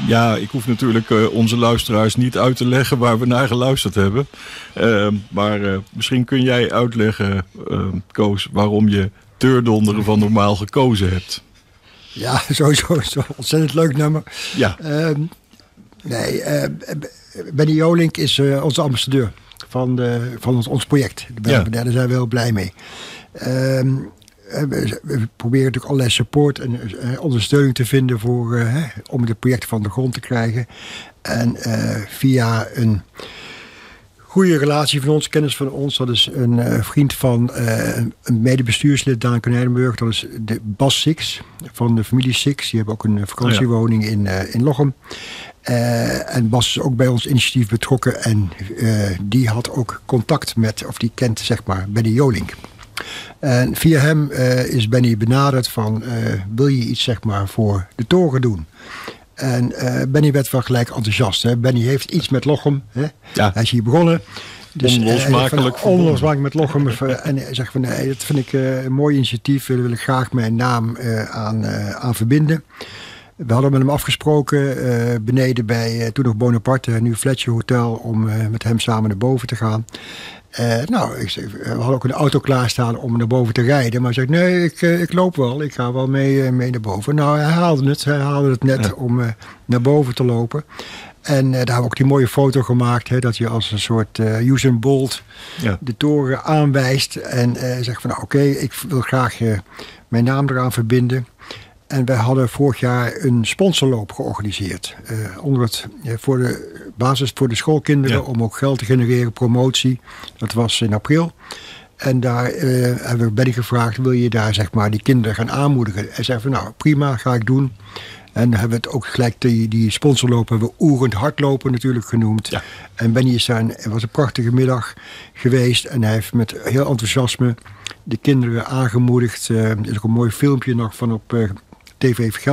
Ja, ik hoef natuurlijk onze luisteraars niet uit te leggen waar we naar geluisterd hebben. Maar misschien kun jij uitleggen, Koos, waarom je Deurdonderen van Normaal gekozen hebt. Ja, sowieso is het een ontzettend leuk nummer. Ja. Benny Jolink is onze ambassadeur van ons project. Daar zijn we heel blij mee. We proberen natuurlijk allerlei support en ondersteuning te vinden om het project van de grond te krijgen. En via een goede relatie van ons, kennis van ons, dat is een vriend van een medebestuurslid, Daan Konijnenburg, dat is de Bas Six van de familie Six. Die hebben ook een vakantiewoning in Lochem. En Bas is ook bij ons initiatief betrokken en die had ook contact met, of die kent zeg maar, Benny Jolink. En via hem is Benny benaderd van, wil je iets zeg maar voor de toren doen? En Benny werd wel gelijk enthousiast. Hè? Benny heeft iets met Lochem. Hè? Ja. Hij is hier begonnen. Dus, onlosmakelijk met Lochem. En hij zegt van, nee, dat vind ik een mooi initiatief. Daar wil ik graag mijn naam aan verbinden. We hadden met hem afgesproken beneden bij toen nog Bonaparte, nu Fletcher Hotel, om met hem samen naar boven te gaan. We hadden ook een auto klaarstaan om naar boven te rijden. Maar hij zei, nee, ik loop wel. Ik ga wel mee naar boven. Nou, hij haalde het net om naar boven te lopen. En daar hebben we ook die mooie foto gemaakt. Hè, dat je als een soort Usain Bolt de toren aanwijst. En zegt van, oké, ik wil graag mijn naam eraan verbinden. En wij hadden vorig jaar een sponsorloop georganiseerd. Voor de basis voor de schoolkinderen. Om ook geld te genereren, promotie. Dat was in april. En daar hebben we Benny gevraagd, wil je daar zeg maar die kinderen gaan aanmoedigen? Hij zei van, nou prima, ga ik doen. En dan hebben we het ook gelijk, die sponsorloop hebben we Oerend Hardlopen natuurlijk genoemd. Ja. En Benny het was een prachtige middag geweest. En hij heeft met heel enthousiasme de kinderen aangemoedigd. Er is ook een mooi filmpje nog van op TV